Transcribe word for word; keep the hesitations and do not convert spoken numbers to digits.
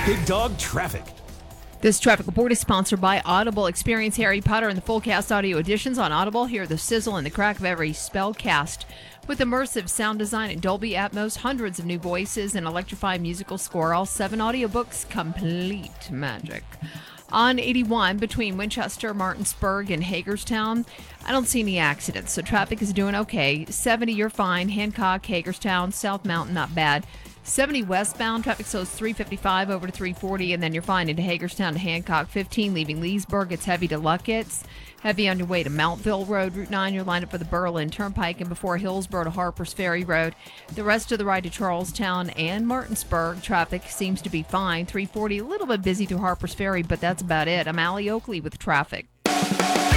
Big Dog Traffic. This traffic report is sponsored by Audible. Experience Harry Potter and the full cast audio editions on Audible. Hear the sizzle and the crack of every spell cast. With immersive sound design and Dolby Atmos, hundreds of new voices, and electrifying musical score, all seven audiobooks, complete magic. On eighty-one, between Winchester, Martinsburg, and Hagerstown, I don't see any accidents, so traffic is doing okay. seventy, you're fine. Hancock, Hagerstown, South Mountain, not bad. seventy westbound, traffic slows three fifty-five over to three forty, and then you're fine into Hagerstown to Hancock. fifteen, leaving Leesburg, it's heavy to Luckett's. Heavy on your way to Mountville Road. Route nine, you're lined up for the Berlin Turnpike, and before Hillsborough to Harpers Ferry Road. The rest of the ride to Charlestown and Martinsburg, traffic seems to be fine. three forty, a little bit busy to Harpers Ferry, but that's about it. I'm Allie Oakley with traffic.